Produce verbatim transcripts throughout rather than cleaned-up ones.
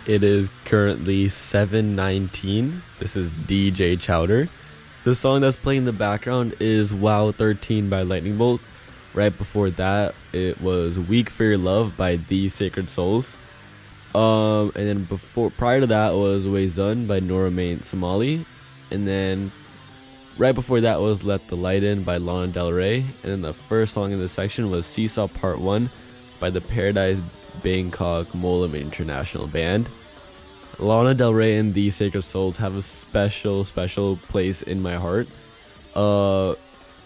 It is currently seven nineteen. This is D J Chowder. The song that's playing in the background is Wow thirteen by Lightning Bolt. Right before that, it was Weak for Your Love by The Sacred Souls. Um, and then before, prior to that was Wayzun by Nora Main Somali. And then right before that was Let the Light In by Lana Del Rey. And then the first song in this section was Seesaw Part one by the Paradise Bangkok Molam International Band. Lana Del Rey and The Sacred Souls have a special, special place in my heart. Uh,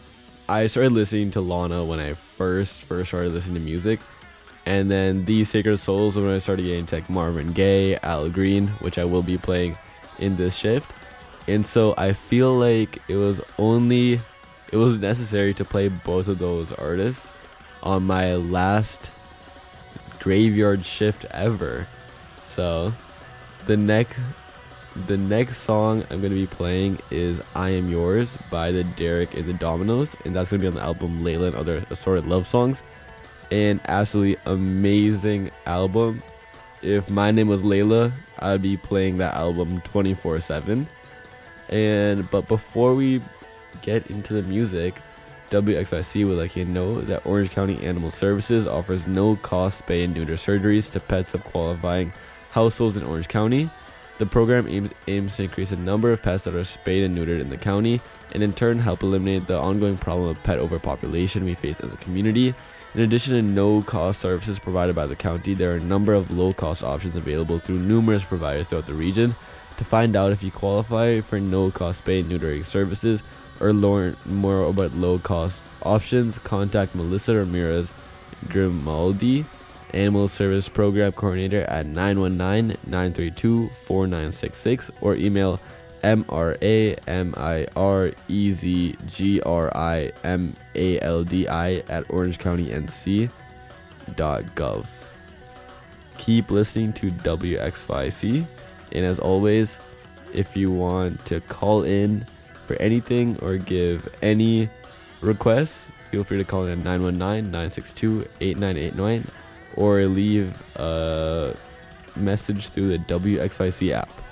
I started listening to Lana when I first, first started listening to music. And then The Sacred Souls when I started getting to like Marvin Gaye, Al Green, which I will be playing in this shift. And so I feel like it was only, it was necessary to play both of those artists on my last graveyard shift ever. So the next, the next song I'm going to be playing is I Am Yours by the Derek and the Dominoes. And that's going to be on the album Layla and Other Assorted Love Songs. An absolutely amazing album. If my name was Layla, I'd be playing that album twenty-four seven. And but before we get into the music, W X Y C would like you to know that Orange County Animal Services offers no-cost spay and neuter surgeries to pets of qualifying households in Orange County. The program aims aims to increase the number of pets that are spayed and neutered in the county, and in turn help eliminate the ongoing problem of pet overpopulation we face as a community. In addition to no-cost services provided by the county, there are a number of low-cost options available through numerous providers throughout the region. To find out if you qualify for no-cost spay and neutering services or learn more about low-cost options, contact Melissa Ramirez Grimaldi, Animal Service Program Coordinator at nine one nine, nine three two, four nine six six or email M R A M I R E Z G R I M A L D I at orange county n c dot gov. Keep listening to W X Y C, and as always, if you want to call in for anything or give any requests, feel free to call in at nine one nine, nine six two, eight nine eight nine or leave a message through the W X Y C app.